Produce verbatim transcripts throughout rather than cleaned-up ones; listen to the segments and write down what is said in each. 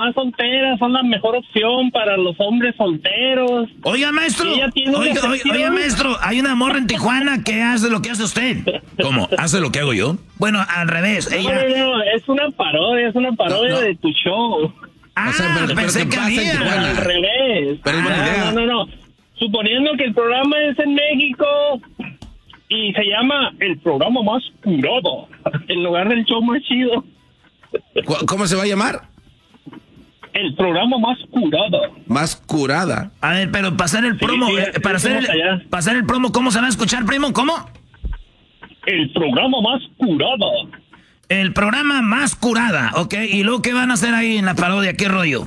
mamás solteras son la mejor opción para los hombres solteros. Oiga, maestro, oiga, oiga, oiga, maestro, hay una morra en Tijuana que hace lo que hace usted. ¿Cómo? ¿Hace lo que hago yo? Bueno, al revés. No, ella... no, no, es una parodia, es una parodia no, no. de tu show. Ah, o sea, pero, pensé pero que había. Al revés. Pero es buena ah, idea. No, no, no. Suponiendo que el programa es en México y se llama el programa más curado, en lugar del show más chido. ¿Cómo se va a llamar? El programa más curado. Más curada. A ver, pero pasar el promo, sí, sí, eh, para hacer el, pasar el promo, ¿cómo se va a escuchar, primo? ¿Cómo? El programa más curado. El programa más curada, ok. ¿Y luego qué van a hacer ahí en la parodia? ¿Qué rollo?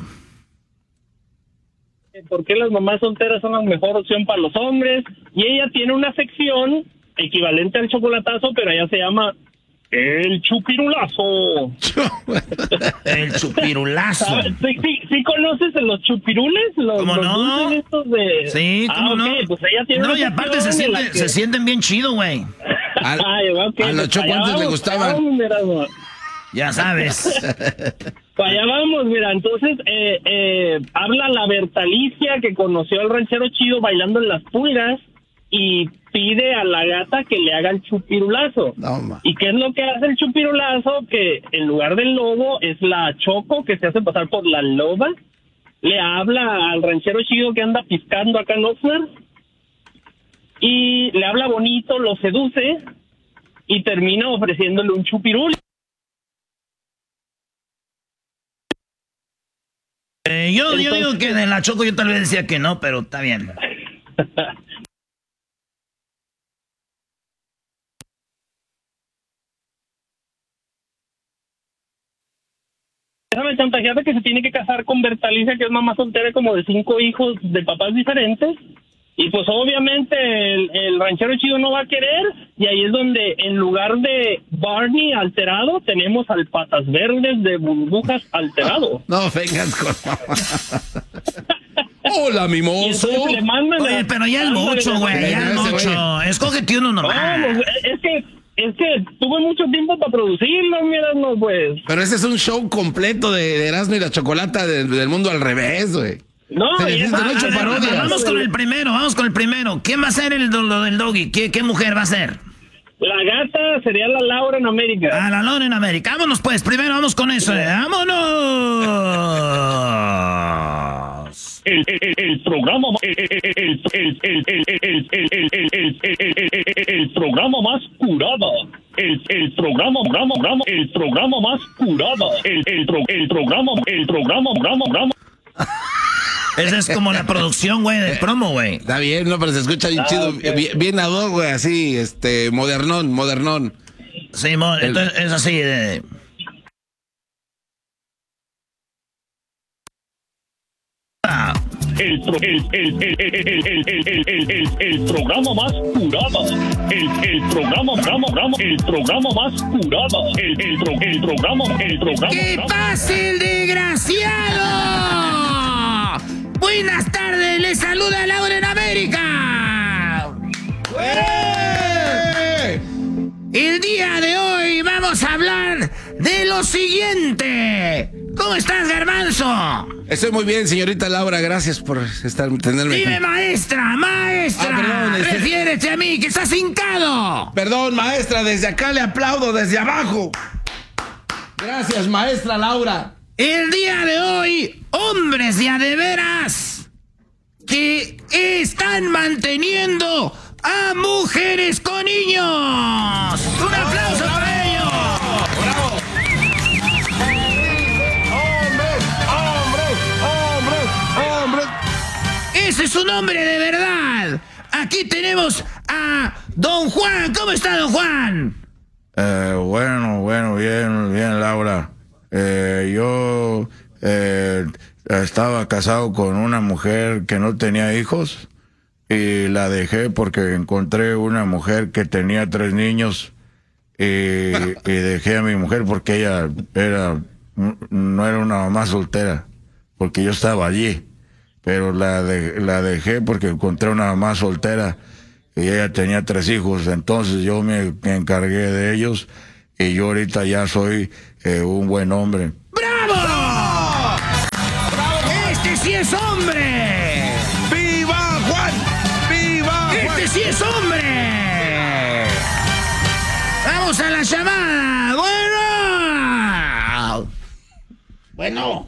¿Por qué las mamás solteras son la mejor opción para los hombres? Y ella tiene una sección equivalente al chocolatazo, pero ella se llama El Chupirulazo. El Chupirulazo. ¿Sí, sí, ¿Sí conoces los chupirules? Los, ¿Cómo los no? Estos de... Sí, ¿cómo ah, okay. no? Pues ella tiene no, una y aparte se, siente, que... se sienten bien chido, güey. A, okay, a los chocuantes le gustaban. Vamos, ya sabes. Para allá vamos, mira, entonces eh, eh, habla la Bertalicia que conoció al ranchero chido bailando en las pulgas y pide a la gata que le haga el chupirulazo. No, ¿Y qué es lo que hace el chupirulazo? Que en lugar del lobo es la Choco que se hace pasar por la loba. Le habla al ranchero chido que anda piscando acá en Oxnard y le habla bonito, lo seduce y termina ofreciéndole un chupirul. Eh, yo, Entonces, yo digo que de la Choco yo tal vez decía que no, pero está bien. Déjame chantajearte que se tiene que casar con Bertalicia, que es mamá soltera como de cinco hijos de papás diferentes. Y pues obviamente el, el ranchero chido no va a querer, y ahí es donde en lugar de Barney alterado, tenemos al Patas Verdes de Burbujas alterado. No, vengan con... Hola, mimoso. Le mandan Oye, a... pero ya es mucho, güey, ya es mucho. Escógete uno nomás. No, es que, es que tuve mucho tiempo para producirlo, míralo, pues. Pero ese es un show completo de, de Erasmo y la Chocolata de, del mundo al revés, güey. No, y es, a, a ver, vamos con el primero, vamos con el primero. ¿Quién va a ser el lo del doggy? ¿Qué, ¿Qué mujer va a ser? La gata sería la Laura en América. Ah, la Laura en América. Vámonos pues, primero vamos con eso. Eh. ¡Vámonos! El, el, el programa el, el, el, el, el, el, el, el, el, el, el programa más curado. El, el programa, programa, programa, el programa más curado. El, el, pro, el programa, el programa, programa, programa. Esa es como la producción, güey, del promo, güey. Está bien, no, pero se escucha bien ah, chido, okay. bien, bien ad hoc, güey, así, este, modernón, modernón. Sí, mo el... entonces es así de... Ah. El, pro, el, el, el, el, el, el, el, el, el, el programa más curado. El, el programa, programa, programa, el programa más curado. El, el, pro, el programa, el programa. ¡Que pase el desgraciado! Buenas tardes, les saluda Laura en América. ¡Eh! El día de hoy vamos a hablar de lo siguiente. ¿Cómo estás, Garbanzo? Estoy muy bien, señorita Laura, gracias por estar, tenerme Dime, aquí. maestra, maestra, ah, perdón, este... refiérete a mí, que estás hincado. Perdón, maestra, desde acá le aplaudo, desde abajo. Gracias, maestra Laura. El día de hoy, hombres de a de veras que están manteniendo a mujeres con niños. ¡Un aplauso ¡Bravo, para ellos! ¡Bravo! ¡Hombres, hombres, hombres, hombres! Ese es un hombre de verdad. Aquí tenemos a Don Juan. ¿Cómo está, Don Juan? Eh, bueno, bueno, bien, bien, Laura. Eh, yo eh, estaba casado con una mujer que no tenía hijos y la dejé porque encontré una mujer que tenía tres niños y, y dejé a mi mujer porque ella era no era una mamá soltera, porque yo estaba allí, pero la, de, la dejé porque encontré una mamá soltera y ella tenía tres hijos. Entonces yo me, me encargué de ellos y yo ahorita ya soy eh, un buen hombre. ¡Bravo! sí es hombre! ¡Viva Juan! ¡Viva Juan! ¡Este sí es hombre! ¡Vamos a la llamada! ¡Bueno! Bueno.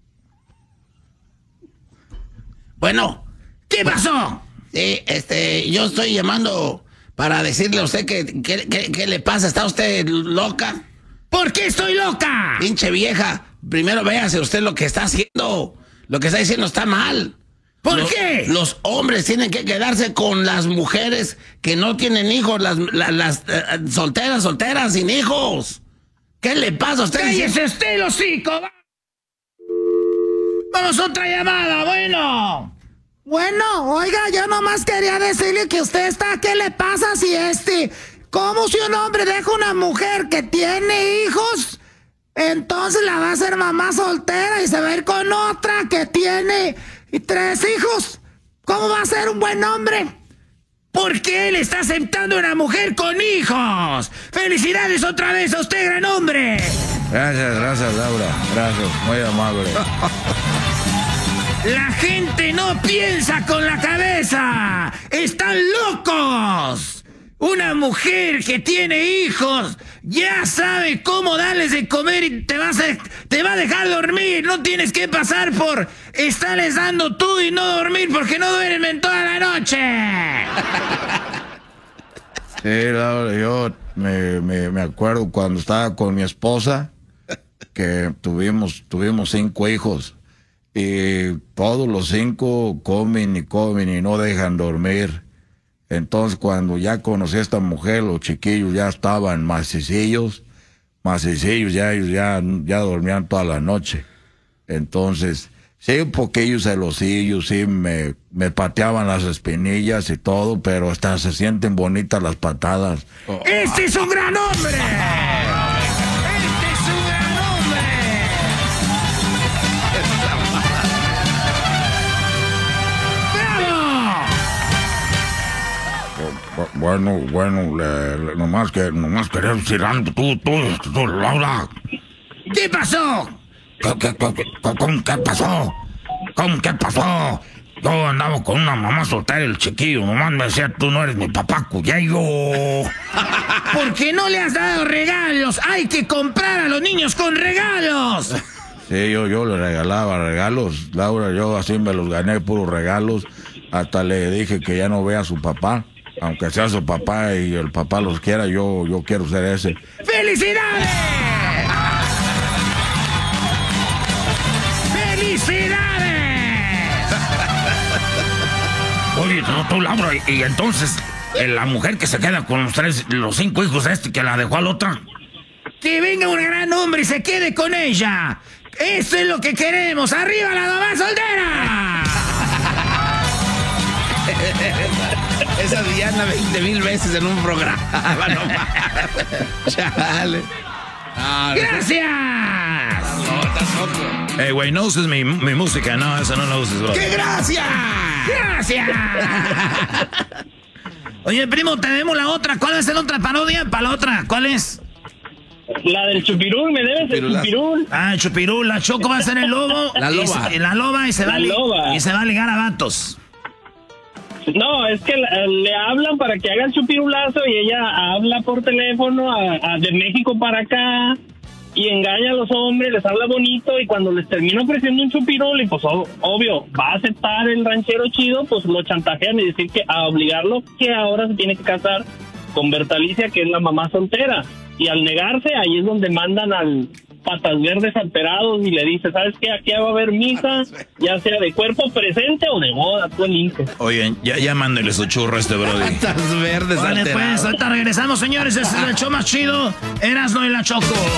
Bueno. ¿Qué pasó? Sí, este, yo estoy llamando para decirle a usted que, que, que, que le pasa. ¿Está usted loca? ¿Por qué estoy loca? Pinche vieja. Primero véase usted lo que está haciendo. Lo que está diciendo está mal. ¿Por los, qué? Los hombres tienen que quedarse con las mujeres que no tienen hijos, las, las, las uh, solteras, solteras, sin hijos. ¿Qué le pasa a usted? ¡Cállese usted, el hocico! Vamos a otra llamada, bueno. Bueno, oiga, yo nomás quería decirle que usted está, ¿qué le pasa si este... ¿Cómo si un hombre deja una mujer que tiene hijos? Entonces la va a hacer mamá soltera y se va a ir con otra que tiene tres hijos. ¿Cómo va a ser un buen hombre? Porque él está aceptando a una mujer con hijos. ¡Felicidades otra vez a usted, gran hombre! Gracias, gracias, Laura. Gracias, muy amable. La gente no piensa con la cabeza. ¡Están locos! Una mujer que tiene hijos ya sabe cómo darles de comer y te, vas a, te va a dejar dormir. No tienes que pasar por estarles dando tú y no dormir porque no duermen toda la noche. Sí, Laura, yo me, me, me acuerdo cuando estaba con mi esposa que tuvimos, tuvimos cinco hijos y todos los cinco comen y comen y no dejan dormir. Entonces, cuando ya conocí a esta mujer, los chiquillos ya estaban macicillos, macicillos, ya ellos ya, ya dormían toda la noche. Entonces, sí, un poquillo celosillos, sí, me, me pateaban las espinillas y todo, pero hasta se sienten bonitas las patadas. Oh. ¡Este es un gran hombre! ¡Este es un gran hombre! Bueno, bueno, le, le, nomás que nomás quería decir algo, tú, tú, tú, Laura. ¿Qué pasó? ¿Qué, qué, qué, qué, cómo, qué pasó? ¿Cómo qué pasó? Yo andaba con una mamá soltera, el chiquillo, nomás me decía, tú no eres mi papá, cuyeyo. ¿Por qué no le has dado regalos? Hay que comprar a los niños con regalos. Sí, yo, yo le regalaba regalos, Laura, yo así me los gané, puros regalos. Hasta le dije que ya no vea a su papá. Aunque sea su papá y el papá los quiera, yo, yo quiero ser ese. ¡Felicidades! ¡Felicidades! Oye, tú, tú Laura, y, y entonces, la mujer que se queda con los tres, los cinco hijos este que la dejó a la otra. Que venga un gran hombre y se quede con ella. Eso es lo que queremos. ¡Arriba la mamá soltera! Esa Diana veinte mil veces en un programa. No, chale. Ah, ¡gracias! No, estás loco. Hey, güey, no uses mi, mi música, no, eso no lo uses, bro. ¡Qué gracias! ¡Gracias! Oye, primo, tenemos la otra. ¿Cuál es la otra parodia? Para la otra, ¿cuál es? La del chupirul, me debes el chupirul. Ah, el chupirul, la Choco va a ser el lobo. La loba. Y, la loba y se, la va, loba. y se va a ligar a vatos. No, es que la, le hablan para que haga el chupirulazo y ella habla por teléfono a, a de México para acá y engaña a los hombres, les habla bonito y cuando les termina ofreciendo un chupirul y pues ob, obvio, va a aceptar el ranchero chido, pues lo chantajean y decir que a obligarlo que ahora se tiene que casar con Bertalicia, que es la mamá soltera. Y al negarse, ahí es donde mandan al Patas Verdes alterados y le dice, ¿sabes qué? Aquí va a haber misa, ya sea de cuerpo presente o de boda, tú eliges. Oye, ya, ya mándale su churro a este brody. Patas Verdes Vale, alterados. pues, ahorita regresamos, señores. Este es el show más chido. Erasmo y la Choco.